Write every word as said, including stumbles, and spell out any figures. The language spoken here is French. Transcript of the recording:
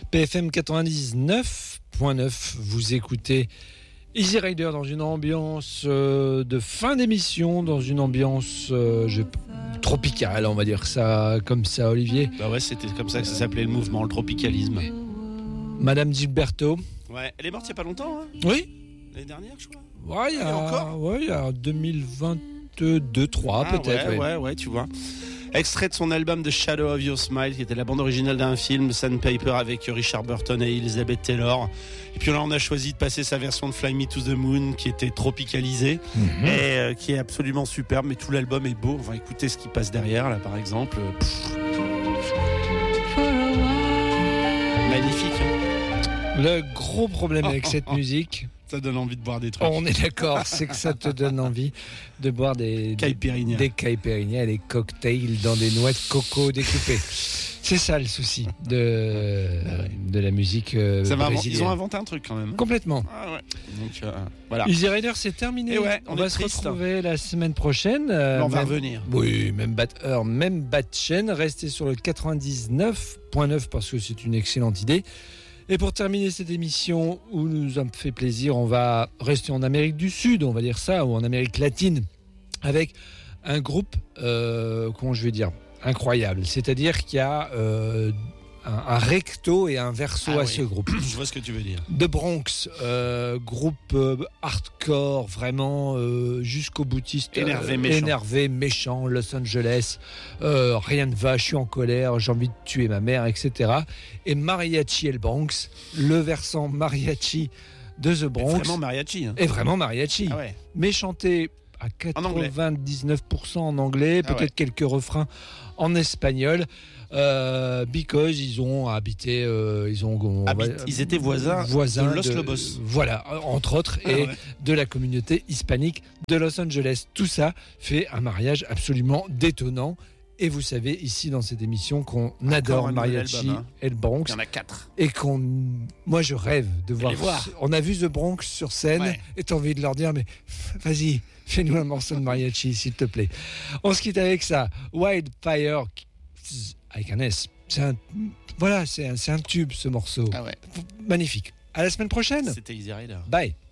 P F M quatre-vingt-dix-neuf point neuf, vous écoutez Easy Rider dans une ambiance euh, de fin d'émission, dans une ambiance euh, je, tropicale, on va dire ça comme ça, Olivier. Bah ouais, c'était comme ça que ça s'appelait le mouvement, le tropicalisme. Madame Gilberto. Ouais, elle est morte il y a pas longtemps, hein. Oui. L'année dernière, je crois. Ouais, il y a, encore ouais, il y a deux mille vingt-deux trois ah, peut-être. Ouais, ouais. ouais, ouais, tu vois. Extrait de son album The Shadow of Your Smile, qui était la bande originale d'un film, Sandpaper, avec Richard Burton et Elizabeth Taylor. Et puis là, on a choisi de passer sa version de Fly Me to the Moon, qui était tropicalisée, mm-hmm. et euh, qui est absolument superbe. Mais tout l'album est beau. Enfin, écoutez ce qui passe derrière, là, par exemple. Pff. Magnifique. Hein. Le gros problème avec cette musique... Ça donne envie de boire des trucs. On est d'accord, c'est que ça te donne envie de boire des caipirinhas, des, des caipirinhas, des cocktails dans des noix de coco découpées. C'est ça le souci de, ah ouais. de la musique euh, brésilienne. Ils ont inventé un truc quand même. Complètement. Ah ouais. Donc euh, voilà. Easy Rider, c'est terminé. Ouais, on, on va se triste. retrouver la semaine prochaine. Euh, on va même, revenir. Oui, même bat heure, même bat chaîne. Restez sur le quatre-vingt-dix-neuf point neuf parce que c'est une excellente idée. Et pour terminer cette émission où nous a fait plaisir, on va rester en Amérique du Sud, on va dire ça, ou en Amérique latine, avec un groupe, euh, comment je vais dire, incroyable. C'est-à-dire qu'il y a euh, un, un recto et un verso ah à oui. ce groupe. Je vois ce que tu veux dire. The Bronx, euh, groupe euh, hardcore, vraiment euh, jusqu'au boutiste. Énervé, euh, méchant. Énervé, méchant, Los Angeles, euh, rien ne va, je suis en colère, j'ai envie de tuer ma mère, et cetera. Et Mariachi El Bronx, le versant mariachi de The Bronx. Et vraiment mariachi. Hein. Et vraiment mariachi. Ah ouais. Mais chanté à quatre-vingt-dix-neuf pour cent en anglais, peut-être ah ouais. quelques refrains en espagnol. Euh, because ils ont habité, euh, ils ont, Habit, va, ils étaient voisins, voisins de Los de, Lobos. Voilà, entre autres, ah et ouais. de la communauté hispanique de Los Angeles. Tout ça fait un mariage absolument détonnant. Et vous savez, ici dans cette émission, qu'on Encore adore Mariachi album, hein. et le Bronx. Il y en a quatre. Et qu'on, moi, je rêve de voir. voir. On a vu The Bronx sur scène, ouais. et t'as envie de leur dire, mais vas-y, fais-nous un morceau de mariachi, s'il te plaît. On se quitte avec ça. Wildfire. Avec un S. C'est un, voilà, c'est un, c'est un tube ce morceau. Ah ouais. Magnifique. À la semaine prochaine. C'était Easy Rider. Bye.